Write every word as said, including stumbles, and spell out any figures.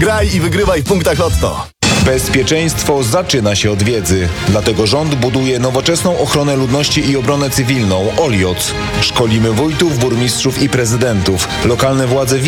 Graj i wygrywaj w punktach Lotto. Bezpieczeństwo zaczyna się od wiedzy. Dlatego rząd buduje nowoczesną ochronę ludności i obronę cywilną O L I O C. Szkolimy wójtów, burmistrzów i prezydentów. Lokalne władze